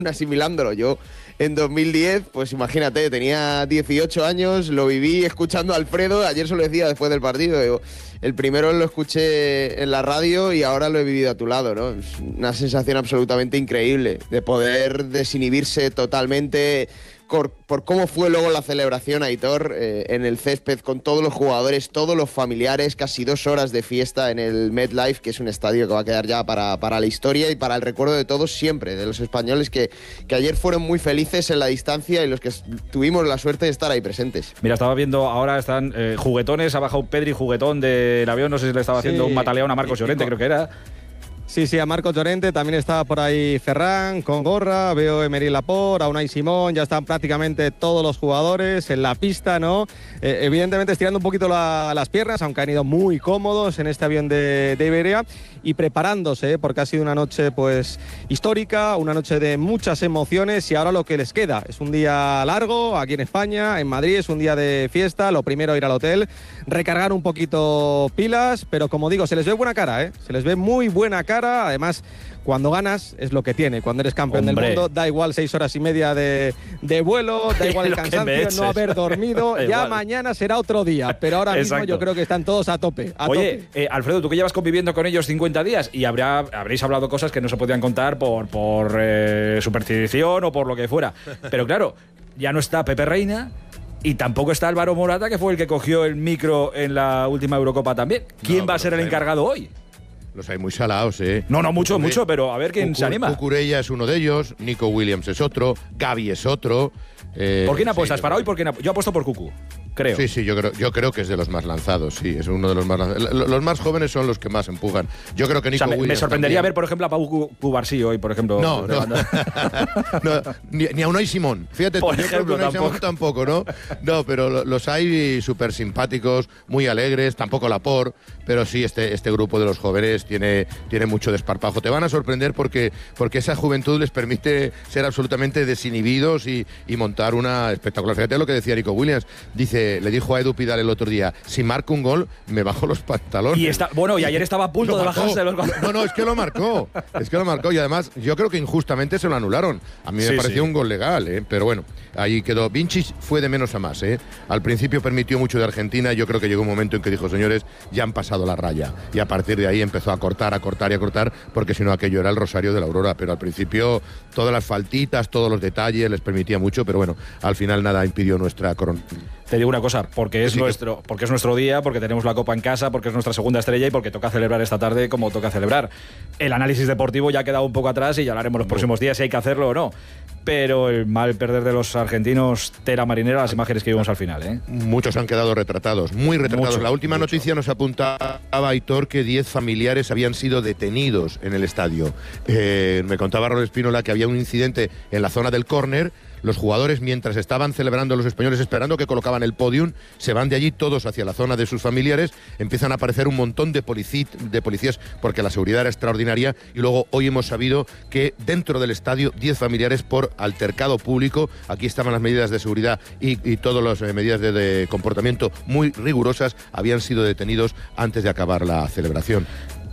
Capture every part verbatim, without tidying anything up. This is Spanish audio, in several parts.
asimilándolo. Yo en dos mil diez, pues imagínate, tenía dieciocho años, lo viví escuchando a Alfredo, ayer se lo decía después del partido, digo, el primero lo escuché en la radio y ahora lo he vivido a tu lado, ¿no? Es una sensación absolutamente increíble de poder desinhibirse totalmente por, por cómo fue luego la celebración, Aitor, eh, en el césped con todos los jugadores, todos los familiares, casi dos horas de fiesta en el MetLife, que es un estadio que va a quedar ya para, para la historia y para el recuerdo de todos siempre, de los españoles que, que ayer fueron muy felices en la distancia y los que tuvimos la suerte de estar ahí presentes. Mira, estaba viendo, ahora están eh, juguetones, ha bajado Pedri juguetón del avión, no sé si le estaba sí, haciendo un mataleón a Marcos Llorente, creo que era. Sí, sí, a Marcos Llorente, también está por ahí Ferran con gorra, veo Emery Laporte, a Unai Simón, ya están prácticamente todos los jugadores en la pista, ¿no? Eh, evidentemente estirando un poquito la, las piernas, aunque han ido muy cómodos en este avión de, de Iberia y preparándose, ¿eh? Porque ha sido una noche pues histórica, una noche de muchas emociones y ahora lo que les queda es un día largo aquí en España, en Madrid, es un día de fiesta, lo primero ir al hotel, recargar un poquito pilas, pero como digo, se les ve buena cara, ¿eh? Se les ve muy buena cara. Además, cuando ganas es lo que tiene. Cuando eres campeón Hombre. del mundo, da igual seis horas y media de, de vuelo, da igual el cansancio, no haber dormido. Ya igual. Mañana será otro día, pero ahora Exacto. mismo yo creo que están todos a tope. A Oye, tope. Eh, Alfredo, tú que llevas conviviendo con ellos cincuenta días y habrá, habréis hablado cosas que no se podían contar por, por eh, superstición o por lo que fuera. Pero claro, ya no está Pepe Reina. Y tampoco está Álvaro Morata, que fue el que cogió el micro en la última Eurocopa también. ¿Quién no, va a ser el encargado hoy? Los hay muy salados, ¿eh? No, no, mucho, Cucure, mucho, pero a ver quién Cucure, se anima. Cucurella es uno de ellos, Nico Williams es otro, Gavi es otro. Eh, ¿Por quién apuestas? Sí, ¿Para hoy? ¿Por quién ap- yo apuesto por Cucu, creo. Sí, sí, yo creo, yo creo que es de los más lanzados, sí, es uno de los más lanzados. Los más jóvenes son los que más empujan. Yo creo que Nico o sea, me, Williams me sorprendería también. ver, por ejemplo, a Pau Cubarsí hoy, por ejemplo. No, no. no ni, ni a Unai Simón. Fíjate, por yo ejemplo, creo que Unai tampoco. Simón tampoco, ¿no? No, pero los hay súper simpáticos, muy alegres, tampoco Laporte, pero sí, este, este grupo de los jóvenes tiene, tiene mucho desparpajo. Te van a sorprender porque, porque esa juventud les permite ser absolutamente desinhibidos y, y montar una espectacular. Fíjate lo que decía Nico Williams. Dice, le dijo a Edu Pidal el otro día, si marco un gol, me bajo los pantalones. Y está, bueno, y ayer estaba a punto de bajarse de los goles. No, no, es que lo marcó. Es que lo marcó y además yo creo que injustamente se lo anularon. A mí me sí, pareció sí. un gol legal, ¿eh? Pero bueno, ahí quedó. Vinci fue de menos a más, ¿eh? Al principio permitió mucho de Argentina. Yo creo que llegó un momento en que dijo, señores, ya han pasado la raya. Y a partir de ahí empezó a cortar, a cortar y a cortar, porque si no aquello era el rosario de la Aurora. Pero al principio todas las faltitas, todos los detalles les permitía mucho, pero bueno, al final nada impidió nuestra corona. Te digo una cosa, porque es, sí, nuestro, que... porque es nuestro día, porque tenemos la Copa en casa, porque es nuestra segunda estrella y porque toca celebrar esta tarde como toca celebrar. El análisis deportivo ya ha quedado un poco atrás y ya hablaremos los próximos días si hay que hacerlo o no. Pero el mal perder de los argentinos, tela marinera, las imágenes que vimos al final, ¿eh? Muchos han quedado retratados, muy retratados. Mucho, la última mucho. noticia nos apuntaba Aitor que diez familiares habían sido detenidos en el estadio. Eh, me contaba Raúl Espínola que había un incidente en la zona del córner. Los jugadores, mientras estaban celebrando los españoles, esperando que colocaban el podium, se van de allí todos hacia la zona de sus familiares, empiezan a aparecer un montón de, polici- de policías porque la seguridad era extraordinaria y luego hoy hemos sabido que dentro del estadio diez familiares por altercado público. Aquí estaban las medidas de seguridad y, y todas las eh, medidas de, de comportamiento muy rigurosas, habían sido detenidos antes de acabar la celebración.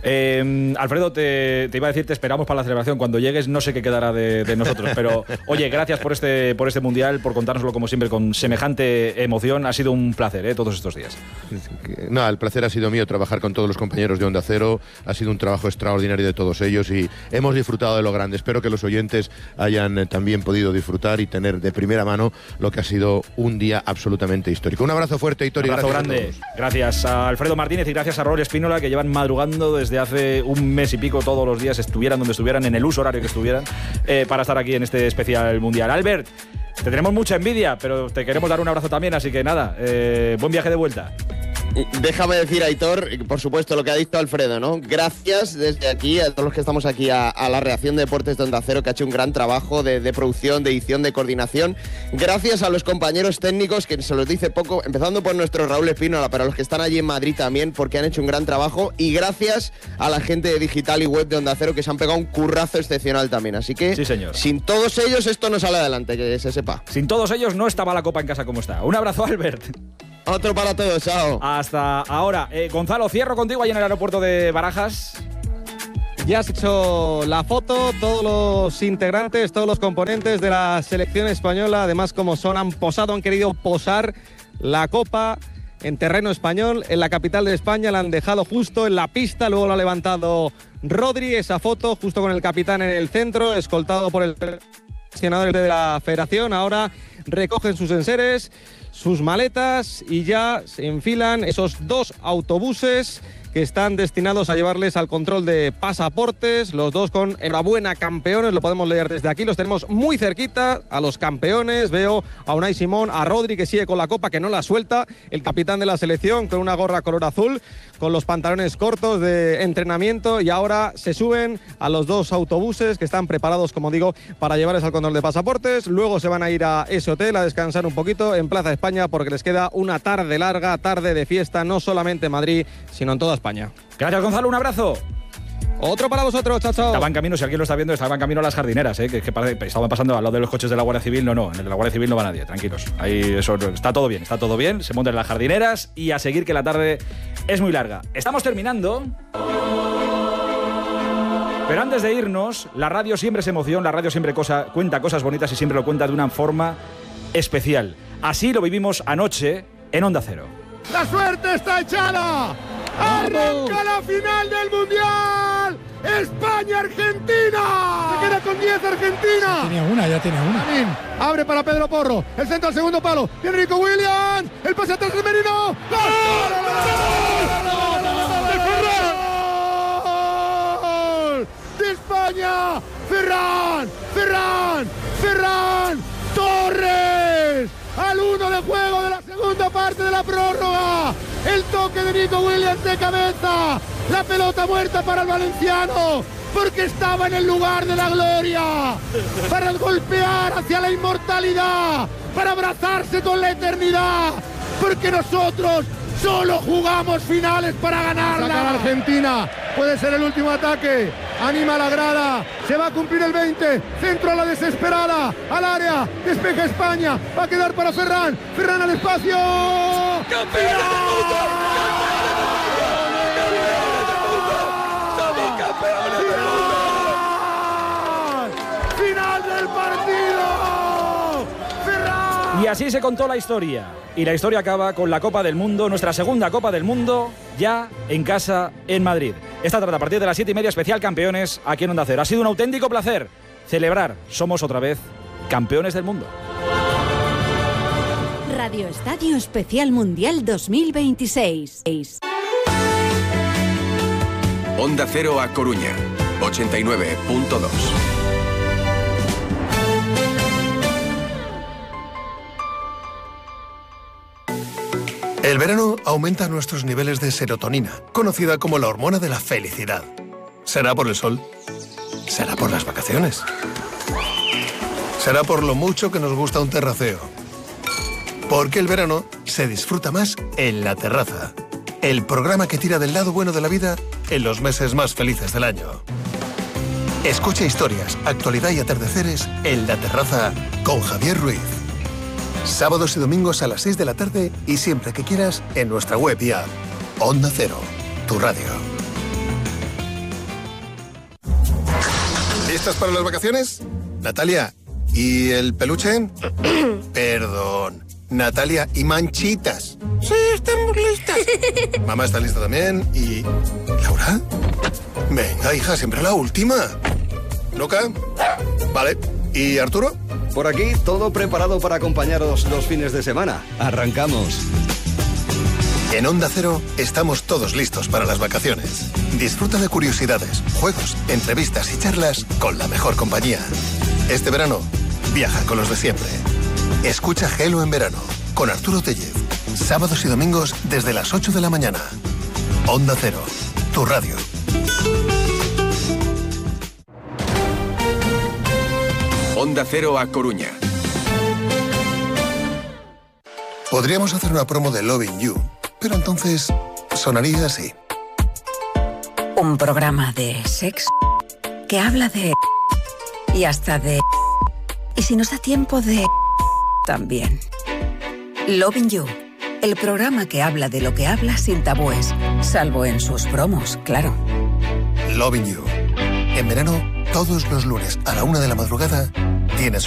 Eh, Alfredo, te, te iba a decir, te esperamos para la celebración. Cuando llegues no sé qué quedará de, de nosotros, pero oye, gracias por este, por este Mundial, por contárnoslo como siempre con semejante emoción. Ha sido un placer, ¿eh? Todos estos días. No, el placer ha sido mío trabajar con todos los compañeros de Onda Cero. Ha sido un trabajo extraordinario de todos ellos y hemos disfrutado de lo grande. Espero que los oyentes hayan eh, también podido disfrutar y tener de primera mano lo que ha sido un día absolutamente histórico. Un abrazo fuerte, Hitor, y abrazo gracias grande. a todos. Gracias a Alfredo Martínez y gracias a Raúl Espínola, que llevan madrugando desde Desde hace un mes y pico, todos los días, estuvieran donde estuvieran, en el uso horario que estuvieran, eh, para estar aquí en este especial mundial. Albert, te tenemos mucha envidia, pero te queremos dar un abrazo también, así que nada, eh, buen viaje de vuelta. Déjame decir, Aitor, por supuesto, lo que ha dicho Alfredo, ¿no? Gracias desde aquí a todos los que estamos aquí a, a la Reacción de Deportes de Onda Cero, que ha hecho un gran trabajo de, de producción, de edición, de coordinación. Gracias a los compañeros técnicos, que se los dice poco, empezando por nuestro Raúl Espínola, pero a los que están allí en Madrid también, porque han hecho un gran trabajo. Y gracias a la gente de digital y web de Onda Cero, que se han pegado un currazo excepcional también. Así que, sí, señor. Sin todos ellos esto no sale adelante, que se sepa. Sin todos ellos no estaba la Copa en casa como está. Un abrazo, Albert. Otro para todos, chao. Hasta ahora. Eh, Gonzalo, cierro contigo ahí en el aeropuerto de Barajas. Ya has hecho la foto, todos los integrantes, todos los componentes de la selección española, además como son, han posado, han querido posar la copa en terreno español, en la capital de España, la han dejado justo en la pista, luego lo ha levantado Rodri, esa foto, justo con el capitán en el centro, escoltado por el seleccionador de la federación. Ahora recogen sus enseres, sus maletas y ya se enfilan esos dos autobuses que están destinados a llevarles al control de pasaportes, los dos con enhorabuena campeones, lo podemos leer desde aquí, los tenemos muy cerquita a los campeones, veo a Unai Simón, a Rodri que sigue con la copa, que no la suelta, el capitán de la selección con una gorra color azul, con los pantalones cortos de entrenamiento, y ahora se suben a los dos autobuses que están preparados, como digo, para llevarles al control de pasaportes. Luego se van a ir a ese hotel a descansar un poquito en Plaza España, porque les queda una tarde larga, tarde de fiesta, no solamente en Madrid, sino en toda España. Gracias, Gonzalo, un abrazo. Otro para vosotros, chao, chao. Estaba en camino, si alguien lo está viendo, estaba en camino a las jardineras, ¿eh? que, que estaban pasando al lado de los coches de la Guardia Civil. No, no, en el de la Guardia Civil no va nadie, tranquilos. Ahí eso, está todo bien, está todo bien. Se montan en las jardineras y a seguir, que la tarde es muy larga. Estamos terminando. Pero antes de irnos, la radio siempre es emoción, la radio siempre cosa, cuenta cosas bonitas y siempre lo cuenta de una forma especial. Así lo vivimos anoche en Onda Cero. ¡La suerte está echada! ¡Arranca la final del Mundial! ¡España-Argentina! Se queda con diez Argentina. Tenía una, ya tenía una. Abre para Pedro Porro. El centro al segundo palo. Viene Nico Williams. El pase atrás de Merino. ¡Gol! ¡De España! ¡Ferran! ¡Ferran! ¡Ferran! ¡Torres! Al uno de juego de la segunda parte de la prórroga. El toque de Nico Williams de cabeza. La pelota muerta para el valenciano, porque estaba en el lugar de la gloria, para golpear hacia la inmortalidad, para abrazarse con la eternidad, porque nosotros solo jugamos finales para ganarla. Saca a Argentina, puede ser el último ataque, anima a la grada, se va a cumplir el veinte, centro a la desesperada, al área, despeja España, va a quedar para Ferran, Ferran al espacio. ¡Campeones del mundo! ¡Final del partido! ¡Ferran! Y así se contó la historia. Y la historia acaba con la Copa del Mundo, nuestra segunda Copa del Mundo, ya en casa en Madrid. Esta tarde a partir de las siete y media, especial campeones aquí en Onda Cero. Ha sido un auténtico placer celebrar. Somos otra vez campeones del mundo. Radio Estadio Especial Mundial dos mil veintiséis. Onda Cero a Coruña, ochenta y nueve punto dos. El verano aumenta nuestros niveles de serotonina, conocida como la hormona de la felicidad. ¿Será por el sol? ¿Será por las vacaciones? ¿Será por lo mucho que nos gusta un terraceo? Porque el verano se disfruta más en La Terraza, el programa que tira del lado bueno de la vida en los meses más felices del año. Escucha historias, actualidad y atardeceres en La Terraza con Javier Ruiz. Sábados y domingos a las seis de la tarde y siempre que quieras en nuestra web y app. Onda Cero, tu radio. ¿Listas para las vacaciones? Natalia, ¿y el peluche? Perdón. Natalia, ¿y Manchitas? Sí, estamos listas. Mamá está lista también. ¿Y Laura? Venga, hija, siempre la última. ¿Luca? Vale. ¿Y Arturo? Por aquí, todo preparado para acompañaros los fines de semana. Arrancamos. En Onda Cero estamos todos listos para las vacaciones. Disfruta de curiosidades, juegos, entrevistas y charlas con la mejor compañía. Este verano, viaja con los de siempre. Escucha Gelo en verano, con Arturo Tellez. Sábados y domingos desde las ocho de la mañana. Onda Cero, tu radio. Onda Cero a Coruña. Podríamos hacer una promo de Loving You, pero entonces sonaría así. Un programa de sexo que habla de... y hasta de... y si nos da tiempo de... también. Loving You, el programa que habla de lo que habla sin tabúes, salvo en sus promos, claro. Loving You, En verano, todos los lunes a la una de la madrugada, tienes